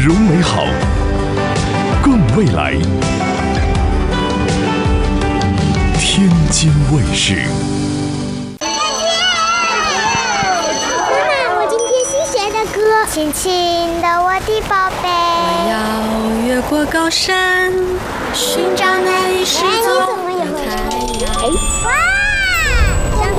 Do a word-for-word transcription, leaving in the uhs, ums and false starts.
如美好，更未来。天津卫视。 妈妈，我今天新学的歌，轻轻的我的宝贝。 我要越过高山，寻找那一失踪的太阳。 哇！